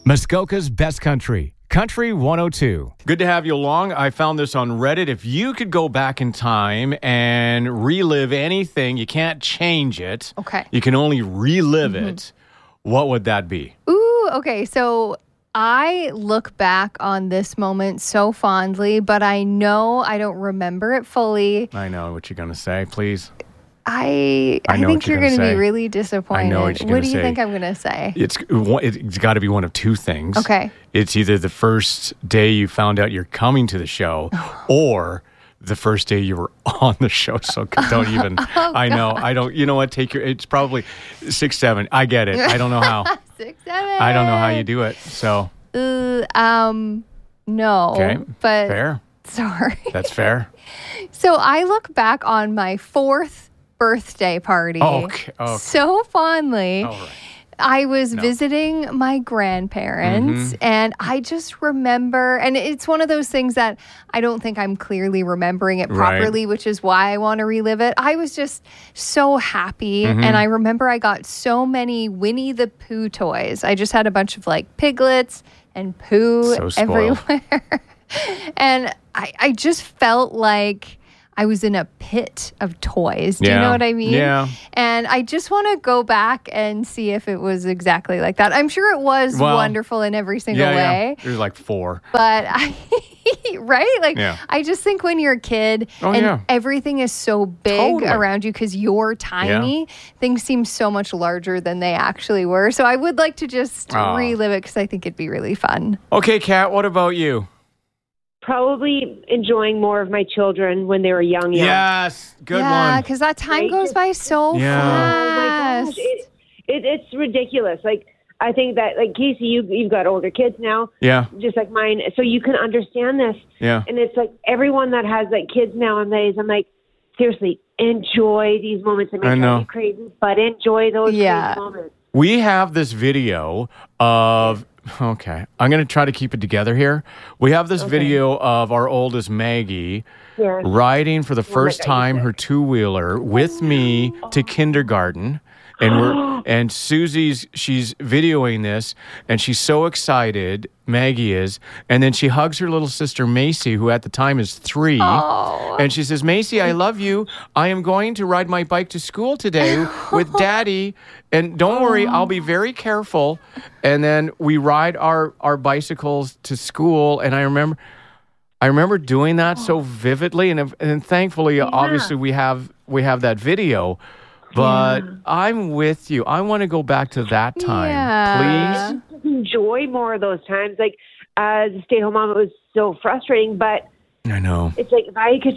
Muskoka's Best Country, Country 102. Good to have you along. I found this on Reddit. If you could go back in time and relive anything, you can't change it. Okay. You can only relive it. What would that be? Ooh, okay. So I look back on this moment so fondly, but I know I don't remember it fully. I know what you're going to say. Please. I think you're going to be really disappointed. I know what you're going to say. What do you think I'm going to say? It's got to be one of two things. Okay. It's either the first day you found out you're coming to the show or the first day you were on the show. So don't even, I know, I don't, you know what, it's probably 6, 7. I get it. I don't know how. 6, 7. I don't know how you do it. So. No. Okay. But fair. Sorry. That's fair. So I look back on my 4th birthday party so fondly. All right. I was visiting my grandparents, and I just remember, and it's one of those things that I don't think I'm clearly remembering it properly, which is why I want to relive it. I was just so happy, and I remember I got so many Winnie the Pooh toys. I just had a bunch of like piglets and Pooh everywhere. And I just felt like I was in a pit of toys. Do you know what I mean? Yeah. And I just want to go back and see if it was exactly like that. I'm sure it was wonderful in every single way. There's like 4. But right? Like, I just think when you're a kid everything is so big around you because you're tiny, things seem so much larger than they actually were. So I would like to just relive it because I think it'd be really fun. Okay, Kat, what about you? Probably enjoying more of my children when they were young. Yes, good one. Yeah, because that time goes by so fast. Oh my gosh, it's ridiculous. Like, I think that, like, Casey, you've got older kids now. Yeah. Just like mine. So you can understand this. Yeah. And it's like everyone that has like kids nowadays, I'm like, seriously, enjoy these moments. I know. Be crazy, but enjoy those crazy moments. We have this video of... Okay, I'm going to try to keep it together here. We have this video of our oldest Maggie riding for the first time her two-wheeler with me to kindergarten. And she's videoing this, and she's so excited, Maggie is, and then she hugs her little sister Macy, who at the time is 3, and she says, "Macy, I love you. I am going to ride my bike to school today with Daddy, and don't worry, I'll be very careful." And then we ride our bicycles to school, and I remember doing that so vividly, and thankfully, obviously, we have that video. But I'm with you. I want to go back to that time, please. Enjoy more of those times. Like, as a stay-at-home mom, it was so frustrating, but I know. It's like if I could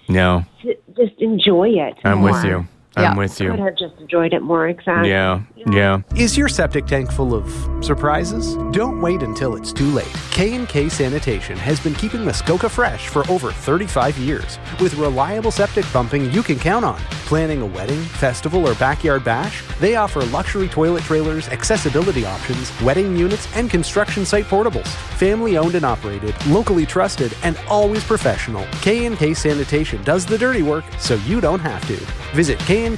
just enjoy it. I'm with you. I'm with you. I could have just enjoyed it more, exactly. Yeah. Is your septic tank full of surprises? Don't wait until it's too late. K&K Sanitation has been keeping Muskoka fresh for over 35 years. With reliable septic pumping you can count on. Planning a wedding, festival, or backyard bash? They offer luxury toilet trailers, accessibility options, wedding units, and construction site portables. Family owned and operated, locally trusted, and always professional. K&K Sanitation does the dirty work so you don't have to. Visit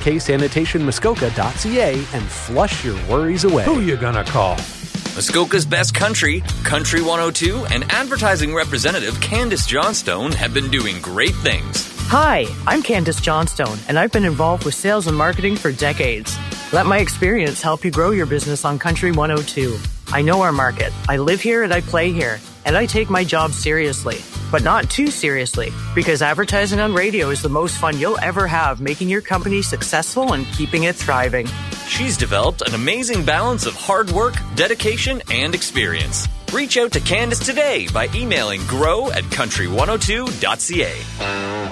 KNKSanitationMuskoka.ca and flush your worries away. Who you gonna call? Muskoka's Best Country, Country 102, and advertising representative Candace Johnstone have been doing great things. Hi, I'm Candace Johnstone, and I've been involved with sales and marketing for decades. Let my experience help you grow your business on Country 102. I know our market. I live here and I play here, and I take my job seriously. But not too seriously, because advertising on radio is the most fun you'll ever have, making your company successful and keeping it thriving. She's developed an amazing balance of hard work, dedication, and experience. Reach out to Candace today by emailing grow@country102.ca.